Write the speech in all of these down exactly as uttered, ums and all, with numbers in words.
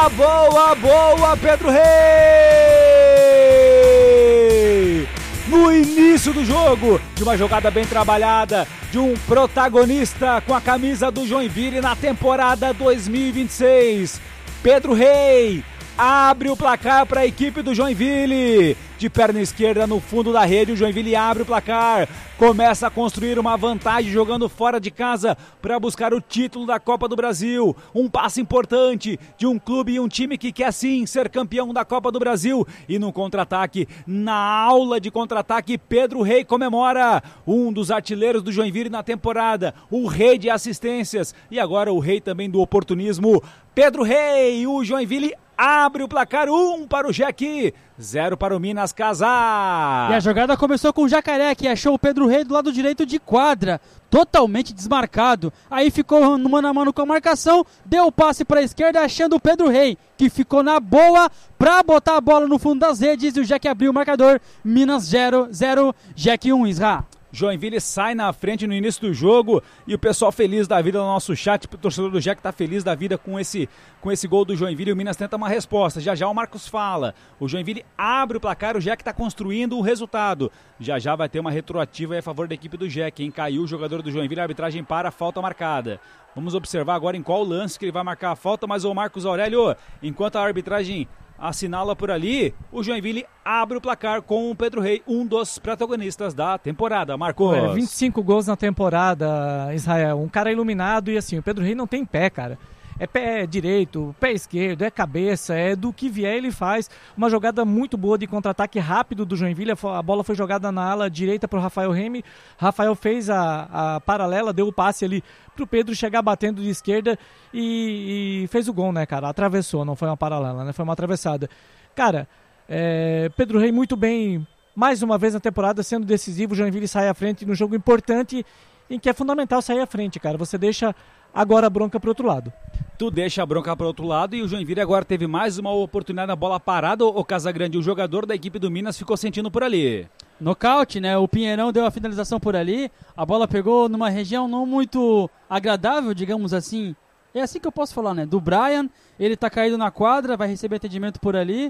Boa, boa, boa, Pedro Rei! No início do jogo, de uma jogada bem trabalhada, de um protagonista com a camisa do Joinville na temporada dois mil e vinte e seis. Pedro Rei abre o placar para a equipe do Joinville. De perna esquerda no fundo da rede, o Joinville abre o placar. Começa a construir uma vantagem jogando fora de casa para buscar o título da Copa do Brasil. Um passo importante de um clube e um time que quer sim ser campeão da Copa do Brasil. E no contra-ataque, na aula de contra-ataque, Pedro Rei comemora. Um dos artilheiros do Joinville na temporada. O rei de assistências e agora o rei também do oportunismo. Pedro Rei, o Joinville abre o placar, um para o Jack, zero para o Minas Casar. E a jogada começou com o Jacaré, que achou o Pedro Rei do lado direito de quadra, totalmente desmarcado. Aí ficou no mano a mano com a marcação, deu o passe para a esquerda, achando o Pedro Rei, que ficou na boa para botar a bola no fundo das redes. E o Jack abriu o marcador, Minas zero, zero, Jack um, Isra. Joinville sai na frente no início do jogo e o pessoal feliz da vida no nosso chat, o torcedor do Jack tá feliz da vida com esse, com esse gol do Joinville. O Minas tenta uma resposta, já já o Marcos fala, o Joinville abre o placar, o Jack tá construindo o resultado, já já vai ter uma retroativa a favor da equipe do Jack, hein? Caiu o jogador do Joinville, a arbitragem para, a falta marcada. Vamos observar agora em qual lance que ele vai marcar a falta, mas o Marcos Aurélio, enquanto a arbitragem assinala por ali, o Joinville abre o placar com o Pedro Rei, um dos protagonistas da temporada. Marcos. É, vinte e cinco gols na temporada, Israel. Um cara iluminado e assim, o Pedro Rei não tem pé, cara. É pé direito, pé esquerdo, é cabeça, é do que vier ele faz. Uma jogada muito boa de contra-ataque rápido do Joinville. A bola foi jogada na ala direita para o Rafael Remy. Rafael fez a, a paralela, deu o passe ali para o Pedro chegar batendo de esquerda e, e fez o gol, né, cara? Atravessou, não foi uma paralela, né? Foi uma atravessada. Cara, é, Pedro Rei muito bem, mais uma vez na temporada, sendo decisivo. O Joinville sai à frente num jogo importante em que é fundamental sair à frente, cara. Você deixa agora a bronca pro outro lado. Tu deixa a bronca pro outro lado e o Joinville agora teve mais uma oportunidade na bola parada. O Casagrande, o jogador da equipe do Minas, ficou sentindo por ali. Nocaute, né? O Pinheirão deu a finalização por ali. A bola pegou numa região não muito agradável, digamos assim. É assim que eu posso falar, né? Do Brian, ele tá caído na quadra, vai receber atendimento por ali.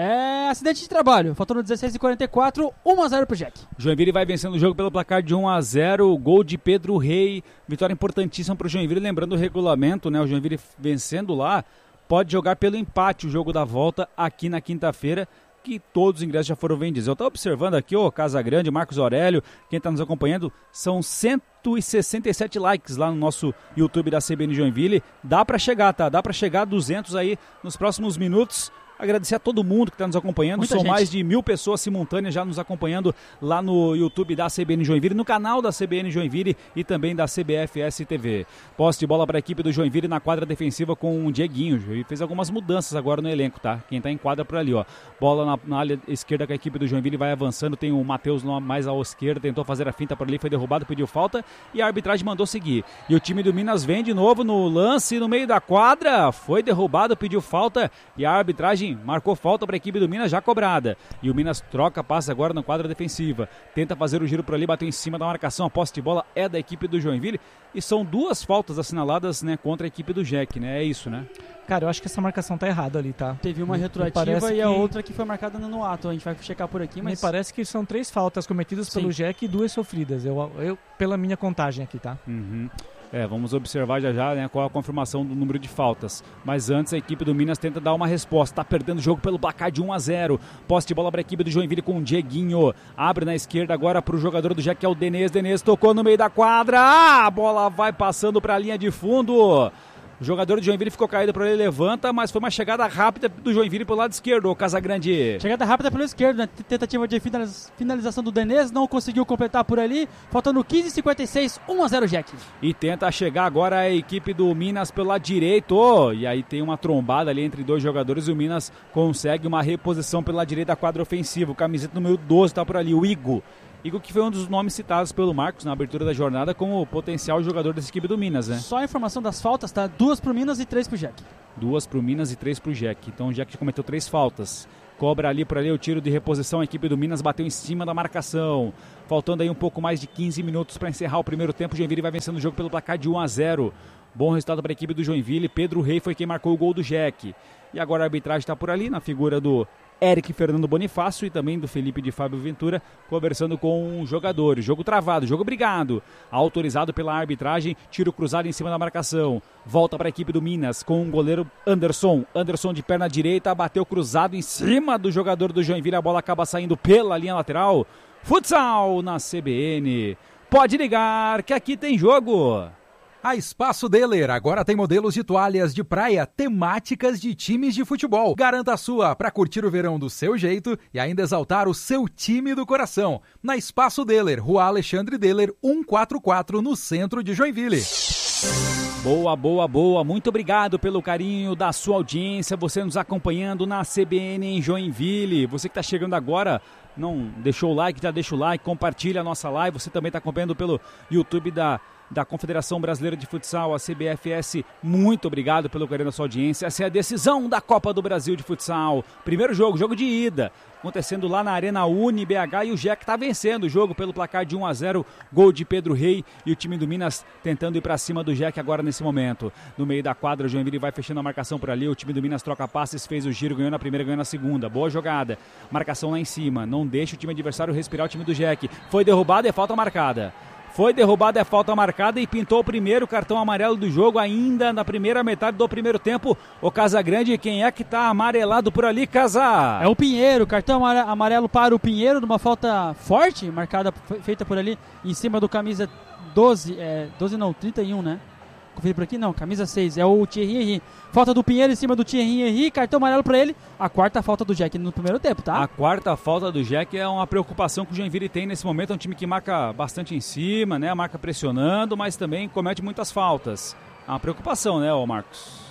É acidente de trabalho, faltando dezesseis e quarenta e quatro, um a zero pro Jack. Joinville vai vencendo o jogo pelo placar de um a zero, gol de Pedro Rei, vitória importantíssima pro Joinville, lembrando o regulamento, né? O Joinville vencendo lá, pode jogar pelo empate o jogo da volta aqui na quinta-feira, que todos os ingressos já foram vendidos. Eu estou observando aqui, ó, Casagrande, Marcos Aurélio, quem está nos acompanhando, são cento e sessenta e sete likes lá no nosso YouTube da C B N Joinville, dá para chegar, tá? Dá para chegar a duzentos aí nos próximos minutos. Agradecer a todo mundo que está nos acompanhando. Muita São gente. mais de mil pessoas simultâneas já nos acompanhando lá no YouTube da C B N Joinville, no canal da C B N Joinville e também da C B F S T V. Posse de bola para a equipe do Joinville na quadra defensiva com o Dieguinho. Ele fez algumas mudanças agora no elenco, tá? Quem está em quadra por ali, ó. Bola na, na área esquerda com a equipe do Joinville, vai avançando. Tem o Matheus mais à esquerda, tentou fazer a finta por ali, foi derrubado, pediu falta e a arbitragem mandou seguir. E o time do Minas vem de novo no lance no meio da quadra. Foi derrubado, pediu falta e a arbitragem marcou falta para a equipe do Minas já cobrada. E o Minas troca, passa agora na quadra defensiva. Tenta fazer o giro por ali, bateu em cima da marcação. A posse de bola é da equipe do Joinville. E são duas faltas assinaladas, né, contra a equipe do Jack, né? É isso, né? Cara, eu acho que essa marcação tá errada ali, tá? Teve uma Me- me retroativa parece e a que- outra que foi marcada no ato. A gente vai checar por aqui, mas... Me parece que são três faltas cometidas Sim. pelo Jack e duas sofridas. Eu, eu, pela minha contagem aqui, tá? Uhum. É, vamos observar já já, né, qual a confirmação do número de faltas. Mas antes a equipe do Minas tenta dar uma resposta. Tá perdendo o jogo pelo placar de um a zero. Posse de bola para a equipe do Joinville com o Dieguinho. Abre na esquerda agora para o jogador do Jack, que é o Denez. Denez tocou no meio da quadra. Ah, a bola vai passando para a linha de fundo. O jogador do Joinville ficou caído para ele, levanta, mas foi uma chegada rápida do Joinville pelo lado esquerdo, o Casagrande. Chegada rápida pelo esquerdo, né? Tentativa de finaliz- finalização do Denez, não conseguiu completar por ali. Faltando quinze e cinquenta e seis, um a zero Jack. E tenta chegar agora a equipe do Minas pelo lado direito. Oh, e aí tem uma trombada ali entre dois jogadores e o Minas consegue uma reposição pelo lado direito da quadra ofensiva. O camiseta número doze tá por ali, o Igo. Igo, que foi um dos nomes citados pelo Marcos na abertura da jornada como potencial jogador dessa equipe do Minas, né? Só a informação das faltas, tá? Duas pro Minas e três pro Jack. Duas pro Minas e três pro Jack. Então o Jack cometeu três faltas. cobra ali por ali o tiro de reposição, a equipe do Minas bateu em cima da marcação, faltando aí um pouco mais de quinze minutos para encerrar o primeiro tempo. O Joinville vai vencendo o jogo pelo placar de um a zero, bom resultado para a equipe do Joinville. Pedro Rei foi quem marcou o gol do Jack, e agora a arbitragem está por ali na figura do Eric Fernando Bonifácio e também do Felipe de Fábio Ventura, conversando com os jogadores. Jogo travado, jogo brigado, autorizado pela arbitragem, tiro cruzado em cima da marcação, volta para a equipe do Minas com o goleiro Anderson, Anderson de perna direita, bateu cruzado em cima do jogador do Joinville, a bola acaba saindo pela linha lateral. Futsal na C B N, pode ligar que aqui tem jogo. A Espaço Deler agora tem modelos de toalhas de praia temáticas de times de futebol. Garanta a sua para curtir o verão do seu jeito e ainda exaltar o seu time do coração. Na Espaço Deler, Rua Alexandre Deler, cento e quarenta e quatro, no centro de Joinville. Boa, boa, boa. Muito obrigado pelo carinho da sua audiência, você nos acompanhando na C B N em Joinville. Você que está chegando agora, não deixou o like, já deixa o like, compartilha a nossa live. Você também está acompanhando pelo YouTube da... da Confederação Brasileira de Futsal, a C B F S, muito obrigado pelo carinho da sua audiência. Essa é a decisão da Copa do Brasil de Futsal. Primeiro jogo, jogo de ida, acontecendo lá na Arena Uni B H, e o Jack está vencendo o jogo pelo placar de um a zero, gol de Pedro Rei, e o time do Minas tentando ir para cima do Jack agora nesse momento. No meio da quadra, o Joinville vai fechando a marcação por ali, o time do Minas troca passes, fez o giro, ganhou na primeira, ganhou na segunda. Boa jogada, marcação lá em cima, não deixa o time adversário respirar, o time do Jack. Foi derrubado e é falta marcada. Foi derrubada, é falta marcada, e pintou o primeiro cartão amarelo do jogo ainda na primeira metade do primeiro tempo. O Casagrande, quem é que tá amarelado por ali, Casa? É o Pinheiro, cartão amarelo para o Pinheiro, numa falta forte, marcada, feita por ali em cima do camisa doze, é, doze não, trinta e um, né? Confere por aqui, não, camisa seis, é o Thierry Henry. Falta do Pinheiro em cima do Thierry Henry, cartão amarelo para ele. A quarta falta do Jack no primeiro tempo, tá? A quarta falta do Jack é uma preocupação que o Joinville tem nesse momento. É um time que marca bastante em cima, né? Marca pressionando, mas também comete muitas faltas. É uma preocupação, né, ô Marcos?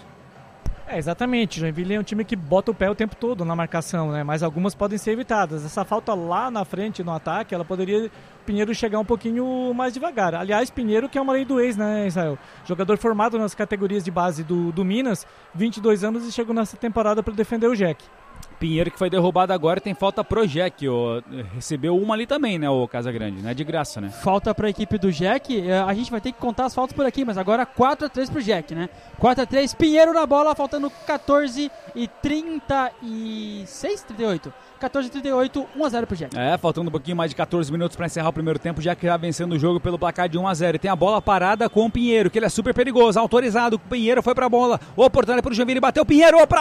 É, exatamente. O Joinville é um time que bota o pé o tempo todo na marcação, né? Mas algumas podem ser evitadas. Essa falta lá na frente, no ataque, ela poderia... Pinheiro chegar um pouquinho mais devagar. Aliás, Pinheiro que é uma lei do ex, né, Israel? Jogador formado nas categorias de base do, do Minas, vinte e dois anos, e chegou nessa temporada para defender o Jack. Pinheiro que foi derrubado agora, tem falta pro Jack, ó. Recebeu uma ali também, né, o Casagrande, né, de graça, né? Falta pra equipe do Jack, a gente vai ter que contar as faltas por aqui, mas agora quatro a três pro Jack, né? quatro a três, Pinheiro na bola, faltando quatorze e trinta e seis, trinta e oito. quatorze e trinta e oito, um a zero pro Jack. É, faltando um pouquinho mais de quatorze minutos para encerrar o primeiro tempo, Jack já vencendo o jogo pelo placar de um a zero. E tem a bola parada com o Pinheiro, que ele é super perigoso, autorizado, o Pinheiro foi pra bola, oportunidade pro Joinville, bateu o Pinheiro pra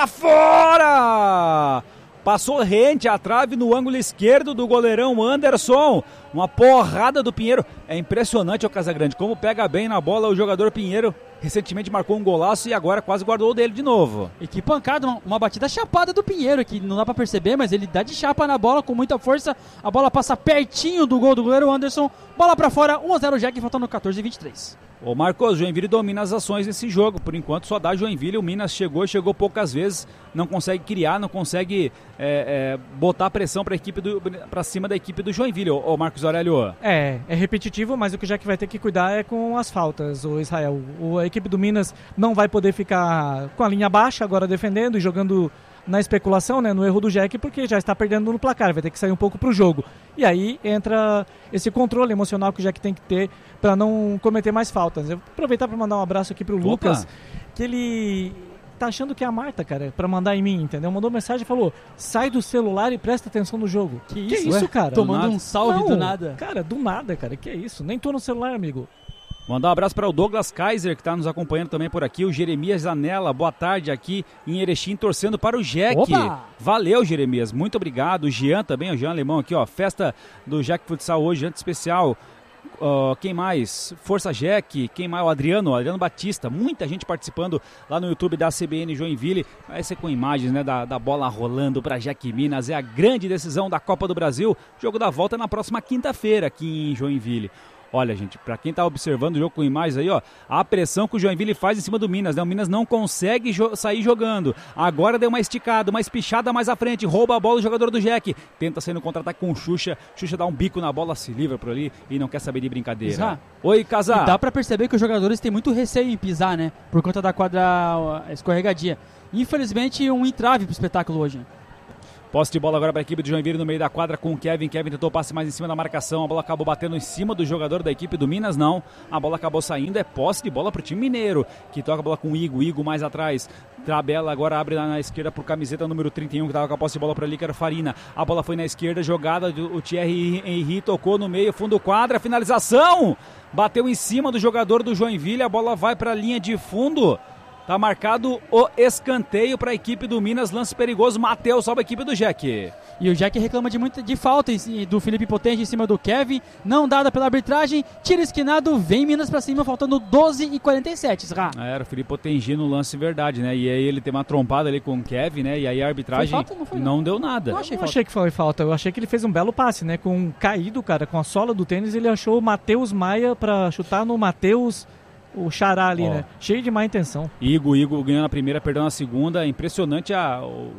fora! Passou rente à trave no ângulo esquerdo do goleirão Anderson. Uma porrada do Pinheiro. É impressionante o Casagrande, como pega bem na bola o jogador Pinheiro. Recentemente marcou um golaço e agora quase guardou o dele de novo. E que pancada, uma, uma batida chapada do Pinheiro, que não dá pra perceber, mas ele dá de chapa na bola com muita força. A bola passa pertinho do gol do goleiro Anderson. Bola pra fora, um a zero Jack, faltando quatorze e vinte e três. Ô Marcos, Joinville domina as ações nesse jogo, por enquanto só dá Joinville. O Minas chegou, chegou poucas vezes, não consegue criar, não consegue é, é, botar pressão pra, equipe do, pra cima da equipe do Joinville, ô, ô Marcos Aurélio. É, é repetitivo, mas o que o Jack vai ter que cuidar é com as faltas, o Israel. O, a equipe do Minas não vai poder ficar com a linha baixa agora defendendo e jogando na especulação, né, no erro do Jack, porque já está perdendo no placar, vai ter que sair um pouco pro jogo. E aí entra esse controle emocional que o Jack tem que ter para não cometer mais faltas. Eu vou aproveitar para mandar um abraço aqui pro Opa. Lucas, que ele tá achando que é a Marta, cara, para mandar em mim, entendeu? Mandou mensagem e falou, sai do celular e presta atenção no jogo. Que isso, que isso Ué, cara? Tomando um salve não, do nada. Cara, do nada, cara, que é isso? Nem tô no celular, amigo. Mandar um abraço para o Douglas Kaiser, que está nos acompanhando também por aqui. O Jeremias Zanella, boa tarde aqui em Erechim, torcendo para o Jack. Opa! Valeu, Jeremias, muito obrigado. O Jean também, o Jean Alemão aqui, ó. Festa do Jack Futsal hoje, janta especial. Uh, quem mais? Força Jack, quem mais? O Adriano, o Adriano Batista, muita gente participando lá no YouTube da C B N Joinville. Vai ser com imagens, né, da, da bola rolando para Jack Minas. É a grande decisão da Copa do Brasil. Jogo da volta na próxima quinta-feira aqui em Joinville. Olha, gente, pra quem tá observando o jogo com imagens aí, ó, a pressão que o Joinville faz em cima do Minas, né? O Minas não consegue jo- sair jogando. Agora deu uma esticada, uma espichada mais à frente, rouba a bola o jogador do Jack. Tenta sair no contra-ataque com o Xuxa. Xuxa dá um bico na bola, se livra por ali e não quer saber de brincadeira. Exato. Oi, Casar. E dá pra perceber que os jogadores têm muito receio em pisar, né? Por conta da quadra escorregadia. Infelizmente, um entrave pro espetáculo hoje. Posse de bola agora para a equipe do Joinville no meio da quadra com o Kevin. Kevin tentou passe mais em cima da marcação. A bola acabou batendo em cima do jogador da equipe do Minas, não. A bola acabou saindo. É posse de bola para o time mineiro, que toca a bola com o Igo. Igo mais atrás. Tabela agora abre lá na esquerda por camiseta número trinta e um, que estava com a posse de bola para ali, que era o Farina. A bola foi na esquerda, jogada. O Thierry Henry tocou no meio, fundo quadra. Finalização! Bateu em cima do jogador do Joinville. A bola vai para a linha de fundo. Tá marcado o escanteio para a equipe do Minas, lance perigoso, Matheus salva a equipe do Jack. E o Jack reclama de, muito, de falta do Felipe Potengi em cima do Kevin, não dada pela arbitragem, tira esquinado, vem Minas para cima, faltando doze e quarenta e sete, Zra. Era o Felipe Potengi no lance, verdade, né? E aí ele tem uma trompada ali com o Kevin, né? E aí a arbitragem foi falta, não, foi, não. não deu nada. Eu achei, eu achei que foi falta, eu achei que ele fez um belo passe, né? Com um caído, cara, com a sola do tênis, ele achou o Matheus Maia para chutar no Matheus... O Xará ali, ó, né? Cheio de má intenção. Igo, Igo ganhou na primeira, perdeu na segunda. Impressionante a, o,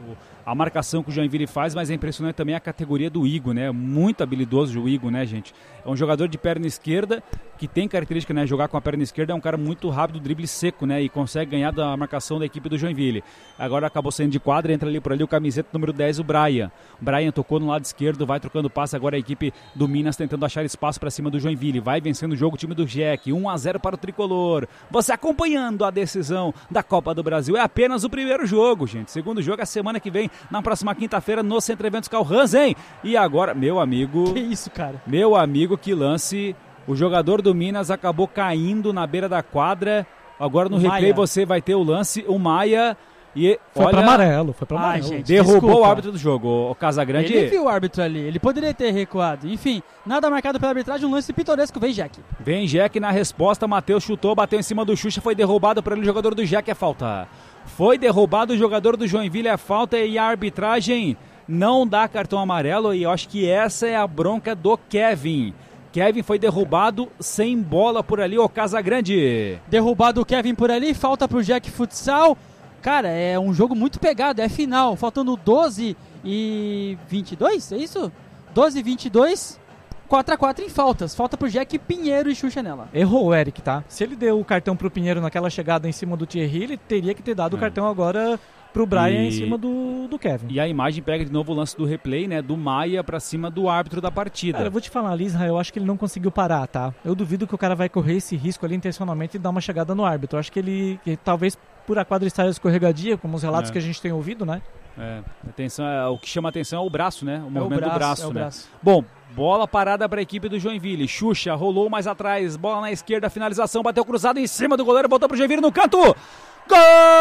a marcação que o Joinville faz, mas é impressionante também a categoria do Igo, né? Muito habilidoso o Igo, né, gente? É um jogador de perna esquerda, que tem característica, né? Jogar com a perna esquerda, é um cara muito rápido, drible seco, né? E consegue ganhar da marcação da equipe do Joinville. Agora acabou saindo de quadra, entra ali por ali o camiseta número dez, o Brian. O Brian tocou no lado esquerdo, vai trocando passe. Agora a equipe do Minas tentando achar espaço para cima do Joinville. Vai vencendo o jogo o time do Jack. um a zero para o Tricolor. Você acompanhando a decisão da Copa do Brasil. É apenas o primeiro jogo, gente. Segundo jogo é a semana que vem, na próxima quinta-feira, no Centro Eventos Calhans, hein? E agora, meu amigo... Que isso, cara? Meu amigo, que lance... O jogador do Minas acabou caindo na beira da quadra. Agora no o replay Maia. Você vai ter o lance, o Maia. E foi olha, para amarelo, foi para amarelo. Ai, gente, derrubou desculpa. o árbitro do jogo, o Casagrande. Ele viu o árbitro ali, ele poderia ter recuado. Enfim, nada marcado pela arbitragem, um lance pitoresco, vem Jack. Vem Jack na resposta, Matheus chutou, bateu em cima do Xuxa, foi derrubado por ele, o jogador do Jack, é falta. Foi derrubado o jogador do Joinville, é falta, e a arbitragem não dá cartão amarelo, e eu acho que essa é a bronca do Kevin. Kevin foi derrubado sem bola por ali, o Casagrande. Derrubado o Kevin por ali, falta pro Jack Futsal. Cara, é um jogo muito pegado, é final, faltando doze e vinte e dois, é isso? doze e vinte e dois, quatro a quatro em faltas. Falta pro Jack, Pinheiro e Xuxa nela. Errou o Eric, tá? Se ele deu o cartão pro Pinheiro naquela chegada em cima do Thierry, ele teria que ter dado é. o cartão agora pro Brian e... em cima do, do Kevin. E a imagem pega de novo o lance do replay, né? Do Maia pra cima do árbitro da partida. Cara, eu vou te falar ali, Israel, eu acho que ele não conseguiu parar, tá? Eu duvido que o cara vai correr esse risco ali intencionalmente e dar uma chegada no árbitro. Eu acho que ele, que, talvez por a quadra estar escorregadia, como os relatos é. que a gente tem ouvido, né? É, atenção, é, o que chama atenção é o braço, né? O movimento é o braço, do braço, é o né? braço. Bom, bola parada para a equipe do Joinville. Xuxa rolou mais atrás, bola na esquerda, finalização, bateu cruzado em cima do goleiro, botou pro Joinville no canto. Gol!